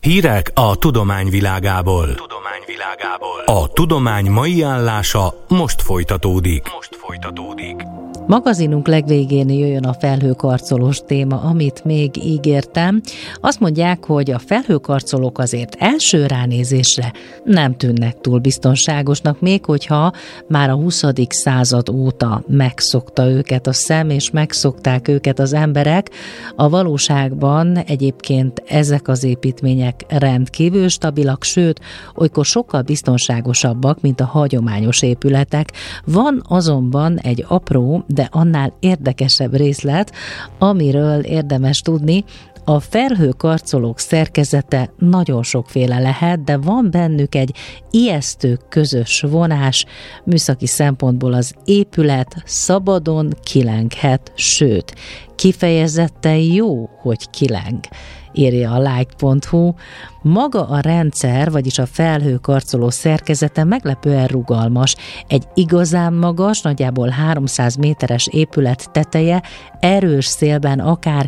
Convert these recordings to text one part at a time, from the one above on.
Hírek a tudomány világából. A tudomány mai állása most folytatódik. Magazinunk legvégén jöjjön a felhőkarcolós téma, amit még ígértem. Azt mondják, hogy a felhőkarcolók azért első ránézésre nem tűnnek túl biztonságosnak, még hogyha már a 20. század óta megszokta őket a szem, és megszokták őket az emberek. A valóságban egyébként ezek az építmények rendkívül stabilak, sőt, olykor sokkal biztonságosabbak, mint a hagyományos épületek. Van azonban egy apró, de annál érdekesebb részlet, amiről érdemes tudni. A felhőkarcolók szerkezete nagyon sokféle lehet, de van bennük egy ijesztő közös vonás. Műszaki szempontból az épület szabadon kilenghet, sőt, kifejezetten jó, hogy kileng, írja a like.hu. Maga a rendszer, vagyis a felhőkarcoló szerkezete meglepően rugalmas. Egy igazán magas, nagyjából 300 méteres épület teteje erős szélben akár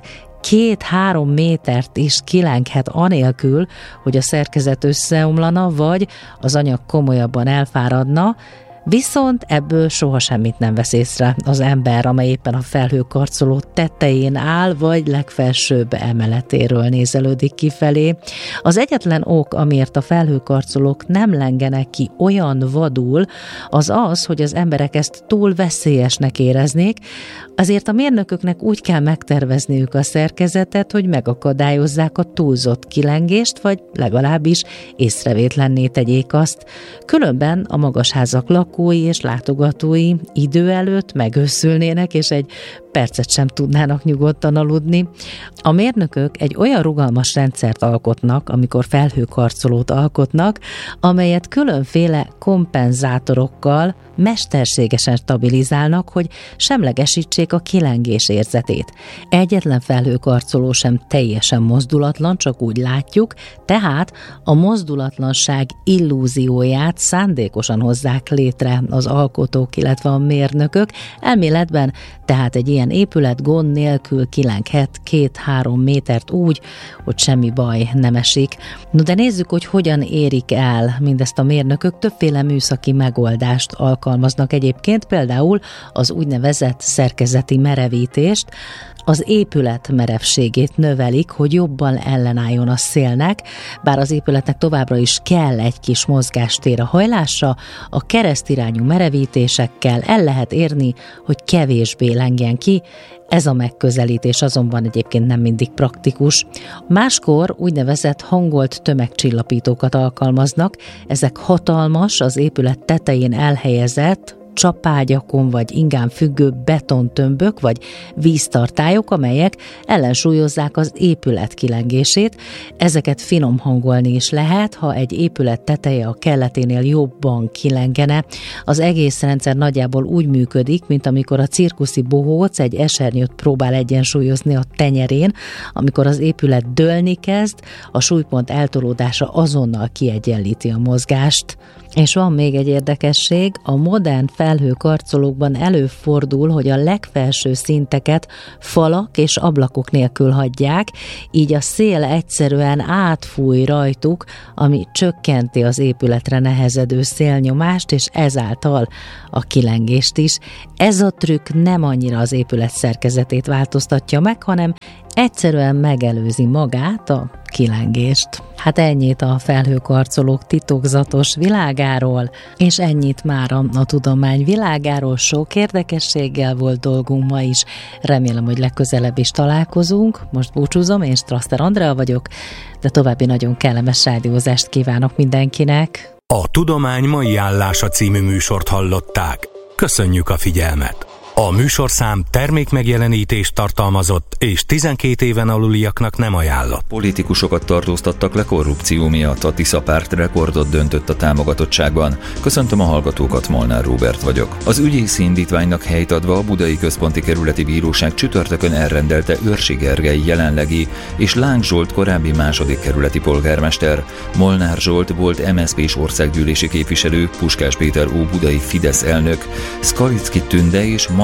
2-3 métert is kilenghet anélkül, hogy a szerkezet összeomlana, vagy az anyag komolyabban elfáradna, viszont ebből soha semmit nem vesz észre az ember, amely éppen a felhőkarcoló tetején áll, vagy legfelsőbb emeletéről nézelődik kifelé. Az egyetlen ok, amiért a felhőkarcolók nem lengenek ki olyan vadul, az az, hogy az emberek ezt túl veszélyesnek éreznék, azért a mérnököknek úgy kell megtervezniük a szerkezetet, hogy megakadályozzák a túlzott kilengést, vagy legalábbis észrevétlenné tegyék azt. Különben a magasházak lakói és látogatói idő előtt megőszülnének, és egy percet sem tudnának nyugodtan aludni. A mérnökök egy olyan rugalmas rendszert alkotnak, amikor felhőkarcolót alkotnak, amelyet különféle kompenzátorokkal mesterségesen stabilizálnak, hogy semlegesítsék a kilengés érzetét. Egyetlen felhőkarcoló sem teljesen mozdulatlan, csak úgy látjuk, tehát a mozdulatlanság illúzióját szándékosan hozzák létre az alkotók, illetve a mérnökök. Elméletben tehát egy ilyen épület gond nélkül kilenghet 2-3 métert úgy, hogy semmi baj nem esik. No, de nézzük, hogy hogyan érik el mindezt a mérnökök. Többféle műszaki megoldást alkalmaznak egyébként, például az úgynevezett szerkezeti merevítést. Az épület merevségét növelik, hogy jobban ellenálljon a szélnek, bár az épületnek továbbra is kell egy kis mozgástér a hajlásra, a keresztirányú merevítésekkel el lehet érni, hogy kevésbé lengjen ki. Ez a megközelítés azonban egyébként nem mindig praktikus. Máskor úgynevezett hangolt tömegcsillapítókat alkalmaznak, ezek hatalmas, az épület tetején elhelyezett, csapágyakon vagy ingán függő betontömbök vagy víztartályok, amelyek ellensúlyozzák az épület kilengését. Ezeket finom hangolni is lehet, ha egy épület teteje a kelleténél jobban kilengene. Az egész rendszer nagyjából úgy működik, mint amikor a cirkuszi bohóc egy esernyőt próbál egyensúlyozni a tenyerén. Amikor az épület dőlni kezd, a súlypont eltolódása azonnal kiegyenlíti a mozgást. És van még egy érdekesség, a modern felhőkarcolókban előfordul, hogy a legfelső szinteket falak és ablakok nélkül hagyják, így a szél egyszerűen átfúj rajtuk, ami csökkenti az épületre nehezedő szélnyomást, és ezáltal a kilengést is. Ez a trükk nem annyira az épület szerkezetét változtatja meg, hanem egyszerűen megelőzi magát, a kilengést. Hát ennyit a felhőkarcolók titokzatos világáról, és ennyit már a tudomány világáról. Sok érdekességgel volt dolgunk ma is. Remélem, hogy legközelebb is találkozunk. Most búcsúzom, én Strasser Andrea vagyok, de további nagyon kellemes rádiózást kívánok mindenkinek. A Tudomány mai állása című műsort hallották. Köszönjük a figyelmet! A műsorszám termékmegjelenítést tartalmazott, és 12 éven aluliaknak nem ajánlott. Politikusokat tartóztattak le korrupció miatt. A Tisza párt rekordot döntött a támogatottságban. Köszöntöm a hallgatókat, Molnár Róbert vagyok. Az ügyészi indítványnak helyt adva a Budai Központi Kerületi Bíróság csütörtökön elrendelte Őrsi Gergely jelenlegi és Láng Zsolt korábbi második kerületi polgármester, Molnár Zsolt volt MSZP-s országgyűlési képviselő, Puskás Péter óbudai Fidesz elnök, Skalicki Tünde és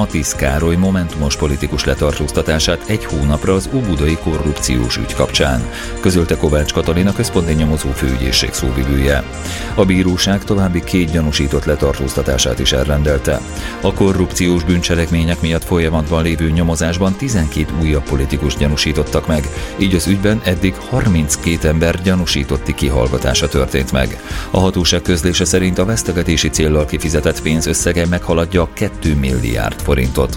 Matisz Károly momentumos politikus letartóztatását egy hónapra az óbudai korrupciós ügy kapcsán, közölte Kovács Katalin, a központi nyomozó főügyészség szóvivője. A bíróság további 2 gyanúsított letartóztatását is elrendelte. A korrupciós bűncselekmények miatt folyamatban lévő nyomozásban 12 újabb politikus gyanúsítottak meg, így az ügyben eddig 32 ember gyanúsítotti kihallgatása történt meg. A hatóság közlése szerint a vesztegetési céllal kifizetett pénz összege meghaladja 2 milliárd forintot.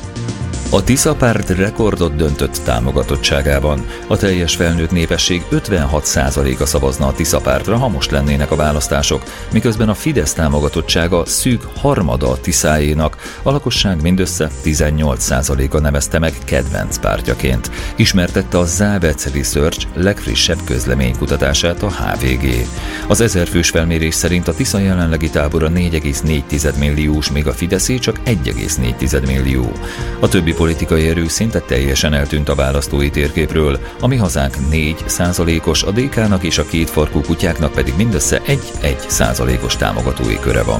A Tisza párt rekordot döntött támogatottságában. A teljes felnőtt népesség 56%-a szavazna a Tisza pártra, ha most lennének a választások, miközben a Fidesz támogatottsága szűk harmada a Tiszáénak, a lakosság mindössze 18%-a nevezte meg kedvenc pártjaként. Ismertette a Závec Research legfrissebb közleménykutatását, a HVG. Az 1000 fős felmérés szerint a Tisza jelenlegi tábora 4,4 milliós, míg a Fideszé csak 1,4 millió. A többi politikai erő szinte teljesen eltűnt a választói térképről, a Mi Hazánk 4%-os, a DK-nak és a kétfarkú kutyáknak pedig mindössze 1% támogatói köre van.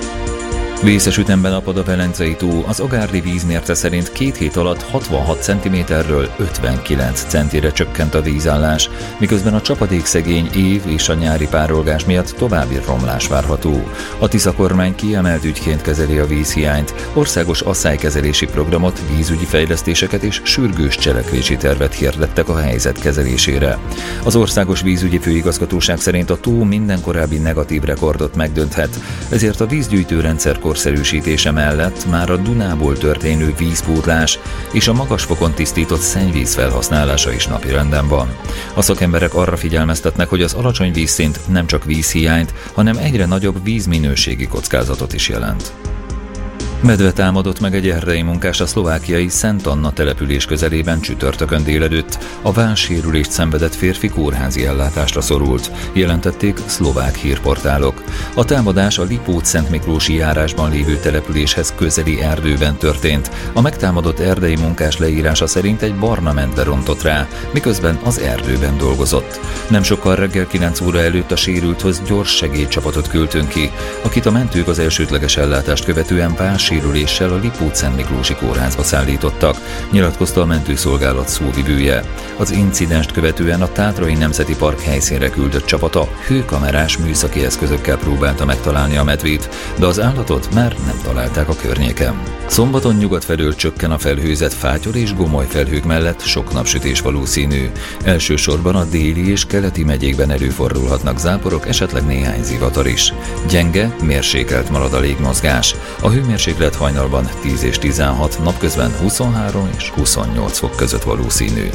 Vészes ütemben apad a Velencei-tó, az agárdi vízmérce szerint 2 hét alatt 66 cm-ről 59 centire csökkent a vízállás, miközben a csapadékszegény év és a nyári párolgás miatt további romlás várható. A Tisza kormány kiemelt ügyként kezeli a vízhiányt, országos asszálykezelési programot, vízügyi fejlesztéseket és sürgős cselekvési tervet hirdettek a helyzet kezelésére. Az Országos Vízügyi Főigazgatóság szerint a tó minden korábbi negatív rekordot megdönthet, ezért a vízgyűjtőrendszer korszerűsítése mellett már a Dunából történő vízpótlás és a magas fokon tisztított szennyvíz felhasználása is napirenden van. A szakemberek arra figyelmeztetnek, hogy az alacsony vízszint nem csak vízhiányt, hanem egyre nagyobb vízminőségi kockázatot is jelent. Medve támadott meg egy erdei munkás a szlovákiai Szent Anna település közelében csütörtökön délelőtt. A vállsérülést szenvedett férfi kórházi ellátásra szorult, jelentették szlovák hírportálok. A támadás a Lipót-Szentmiklósi járásban lévő településhez közeli erdőben történt. A megtámadott erdei munkás leírása szerint egy barna medve rontott rá, miközben az erdőben dolgozott. Nem sokkal reggel 9 óra előtt a sérülthoz gyors segélycsapatot küldtünk ki, akit a mentők az elsődleges ellátást követően sérüléssel a Lipót-Szentmiklósi kórházba szállítottak, nyilatkozta a mentőszolgálat szóvivője. Az incidenst követően a Tátrai Nemzeti Park helyszínre küldött csapata hőkamerás műszaki eszközökkel próbálta megtalálni a medvét, de az állatot már nem találták a környéken. Szombaton nyugat felől csökken a felhőzet, fátyor és gomoly felhők mellett sok napsütés valószínű. Elsősorban a déli és keleti megyékben előfordulhatnak záporok, esetleg néhány zivatar is. Gyenge, mérsékelt marad a légmozgás. A hőmérséklet hajnalban 10 és 16, napközben 23 és 28 fok között valószínű.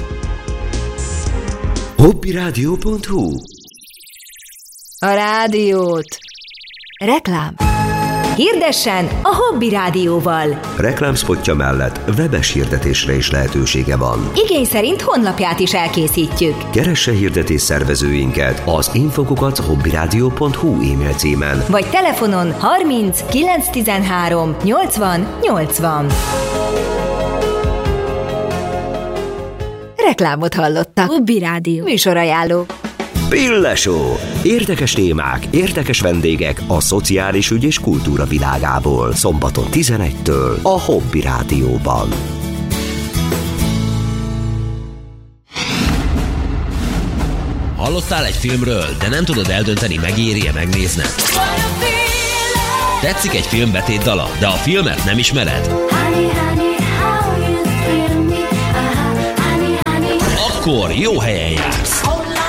Hobbyradio.hu. A rádiót. Reklám. Hirdessen a Hobby Rádióval. Reklámszpotja mellett webes hirdetésre is lehetősége van. Igény szerint honlapját is elkészítjük. Keresse hirdetés szervezőinket az info@hobbyradio.hu e-mail címen, vagy telefonon 30 913 80 80. Reklámot hallottak. Hobby Rádió. Műsorajánló. Pille-show. Érdekes témák, érdekes vendégek a szociális ügy és kultúra világából. Szombaton 11-től a Hobby Rádióban. Hallottál egy filmről, de nem tudod eldönteni, megéri-e megnézned? Tetszik egy film betétdala, de a filmet nem ismered? Akkor jó helyen jársz!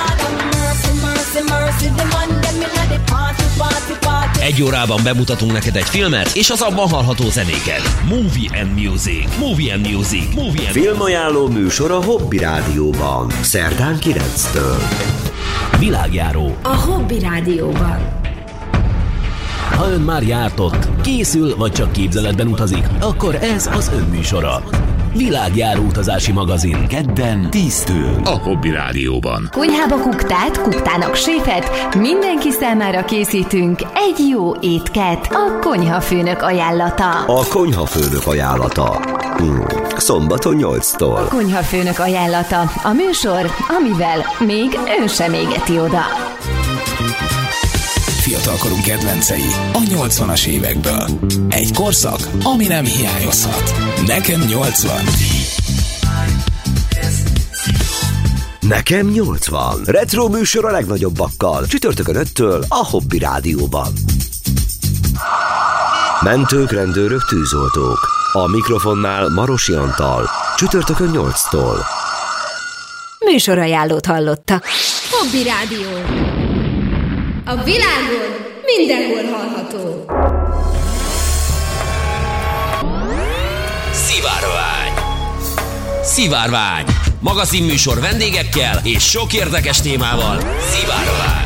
Egy órában bemutatunk neked egy filmet, és az abban hallható zenéket. Movie and Music. Movie and Music. Movie and Filmajánló műsor a Hobby Rádióban. Szerdán 9-től. Világjáró. A Hobby Rádióban. Ha ön már járt ott, készül vagy csak képzeletben utazik, akkor ez az ön műsora. Világjáró utazási magazin. Kedden 10-től. A Hobby Rádióban. Konyhába kuktát, kuktának séfet, mindenki számára készítünk egy jó étket. A konyhafőnök ajánlata. A konyhafőnök ajánlata. Szombaton 8-tól. Konyhafőnök ajánlata. A műsor, amivel még ön sem égeti oda. fiatalkorunk kedvencei a 80-as évekből. Egy korszak, ami nem hiányozhat. Nekem 80. Nekem 80. Retro műsor a legnagyobbakkal. Csütörtökön 5-től a Hobby Rádióban. Mentők, rendőrök, tűzoltók. A mikrofonnál Marosi Antal. Csütörtökön 8-tól. Műsorajánlót hallottak. Hobby Rádió. A világon mindenhol hallható. Szivárvány. Magazinműsor vendégekkel és sok érdekes témával. Szivárvány.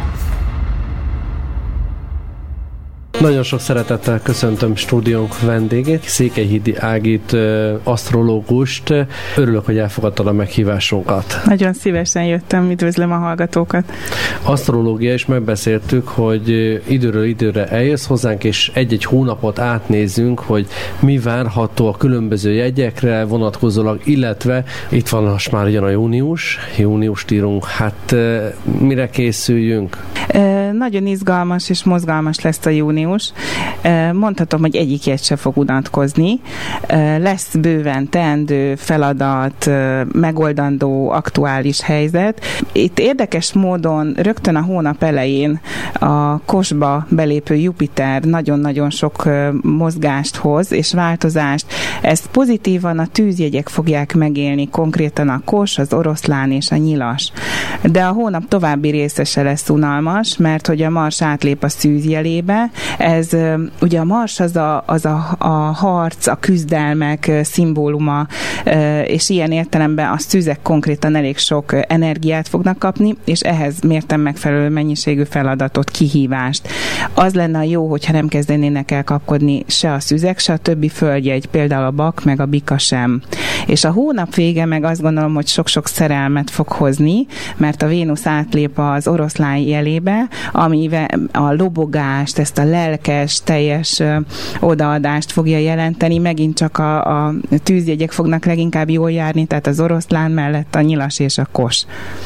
Nagyon sok szeretettel köszöntöm stúdiónk vendégét, Székelyhidi Ágit, asztrológust. Örülök, hogy elfogadtad a meghívásunkat. Nagyon szívesen jöttem, üdvözlöm a hallgatókat. Asztrológia is megbeszéltük, hogy időről időre eljössz hozzánk, és egy-egy hónapot átnézzünk, hogy mi várható a különböző jegyekre vonatkozólag, illetve itt van most már ugyan a júniust írunk, hát mire készüljünk? Nagyon izgalmas és mozgalmas lesz a június. Mondhatom, hogy egyik jegy se fog unatkozni. Lesz bőven teendő, feladat, megoldandó, aktuális helyzet. Itt érdekes módon rögtön a hónap elején a Kosba belépő Jupiter nagyon-nagyon sok mozgást hoz és változást. Ezt pozitívan a tűzjegyek fogják megélni, konkrétan a Kos, az Oroszlán és a Nyilas. De a hónap további része se lesz unalmas, mert hogy a Mars átlép a Szűz jelébe. Ez ugye a Mars az a harc, a küzdelmek szimbóluma, és ilyen értelemben a szűzek konkrétan elég sok energiát fognak kapni, és ehhez mérten megfelelő mennyiségű feladatot, kihívást. Az lenne a jó, hogyha nem kezdenének el kapkodni se a szűzek, se a többi földjegy, például a Bak, meg a Bika sem. És a hónap vége meg azt gondolom, hogy sok-sok szerelmet fog hozni, mert a Vénusz átlép az Oroszlán jelébe, amivel a lobogást, ezt a lelkes, teljes odaadást fogja jelenteni. Megint csak a tűzjegyek fognak leginkább jól járni, tehát az Oroszlán mellett a Nyilas és a Kos.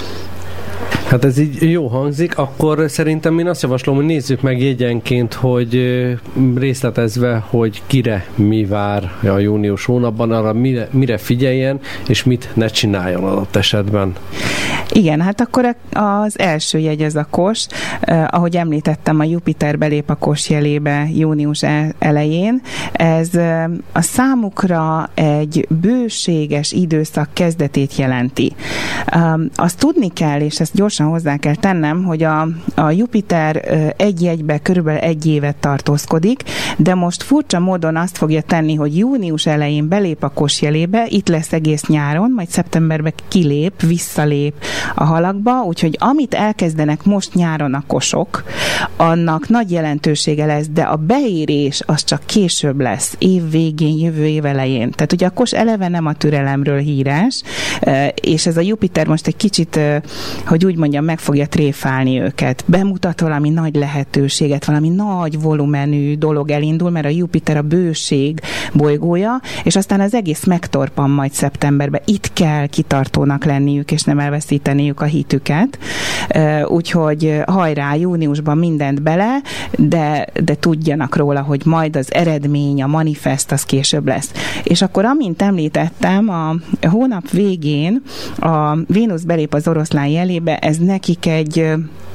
Hát ez így jó hangzik, akkor szerintem én azt javaslom, hogy nézzük meg jegyenként, hogy részletezve, hogy kire mi vár a június hónapban, arra mire figyeljen, és mit ne csináljon adott esetben. Igen, hát akkor az első jegy ez a Kos. Ahogy említettem, a Jupiter belép a Kos jelébe június elején. Ez a számukra egy bőséges időszak kezdetét jelenti. Azt tudni kell, és ezt gyorsan hozzá kell tennem, hogy a Jupiter egy jegybe körülbelül 1 évet tartózkodik, de most furcsa módon azt fogja tenni, hogy június elején belép a Kos jelébe, itt lesz egész nyáron, majd szeptemberben visszalép a halakba, úgyhogy amit elkezdenek most nyáron a kosok, annak nagy jelentősége lesz, de a beérés az csak később lesz, év végén, jövő év elején. Tehát ugye a Kos eleve nem a türelemről híres, és ez a Jupiter most egy kicsit, hogy úgy mondjam, meg fogja tréfálni őket. Bemutat valami nagy lehetőséget, valami nagy volumenű dolog elindul, mert a Jupiter a bőség bolygója, és aztán az egész megtorpan majd szeptemberben. Itt kell kitartónak lenniük, és nem elveszíteniük a hitüket. Úgyhogy hajrá, júniusban mindent bele, de tudjanak róla, hogy majd az eredmény, a manifest az később lesz. És akkor, amint említettem, a hónap végén a Vénusz belép az Oroszlán jelébe, ez nekik egy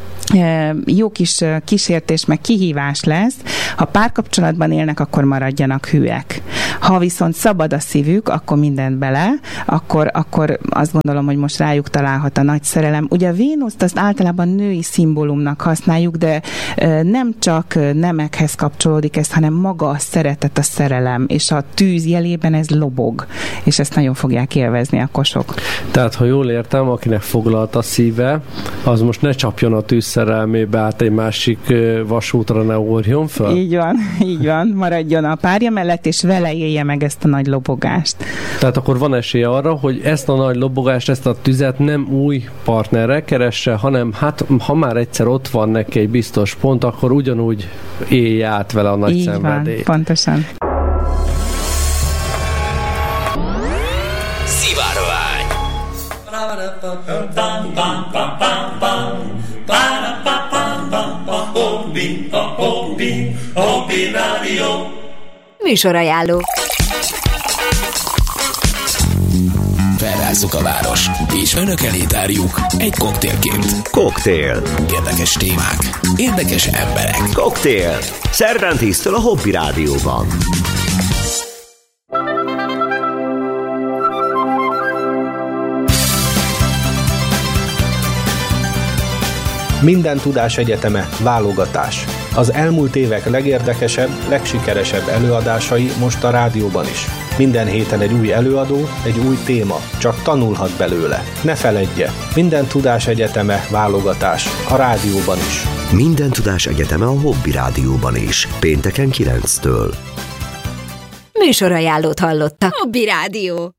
jó kis kísértés, meg kihívás lesz. Ha párkapcsolatban élnek, akkor maradjanak hűek. Ha viszont szabad a szívük, akkor mindent bele, akkor azt gondolom, hogy most rájuk találhat a nagy szerelem. Ugye a Vénuszt azt általában női szimbólumnak használjuk, de nem csak nemekhez kapcsolódik ez, hanem maga a szeretet, a szerelem, és a tűz jelében ez lobog, és ezt nagyon fogják élvezni a kosok. Tehát, ha jól értem, akinek foglalt a szíve, az most ne csapjon a tűz szerelmébe át egy másik vasútra, ne ugorjon fel? Így van, maradjon a párja mellett, és vele élje meg ezt a nagy lobogást. Tehát akkor van esélye arra, hogy ezt a nagy lobogást, ezt a tüzet nem új partnerre keresse, hanem hát ha már egyszer ott van neki egy biztos pont, akkor ugyanúgy élje át vele a nagy így szenvedélyt. Van, pontosan. Szivárvány. Műsorajánló. Felrázzuk a város, és önök elé tárjuk egy koktélként. Koktél. Érdekes témák, érdekes emberek. Koktél. Szerdán 10-től a Hobby Rádióban. Minden tudás egyeteme válogatás. Az elmúlt évek legérdekesebb, legsikeresebb előadásai most a rádióban is. Minden héten egy új előadó, egy új téma, csak tanulhat belőle. Ne feledje, minden tudás egyeteme válogatás, a rádióban is. Minden tudás egyeteme a Hobby Rádióban is, pénteken 9-től. Műsorajánlót hallottak. Hobby Rádió.